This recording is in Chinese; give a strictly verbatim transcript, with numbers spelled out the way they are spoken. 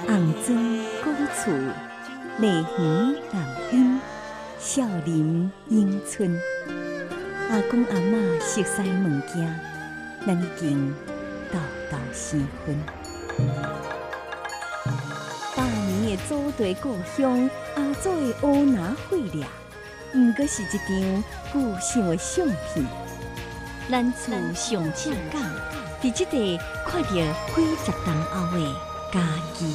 红砖古厝，梨园南音，少林永春。阿公阿嬷熟悉物件，咱已经道道生分。百年的祖地故乡，阿祖的乌拿血掠，毋过是一张旧相的相片。咱厝上正港，伫即个看到几十年后的家己。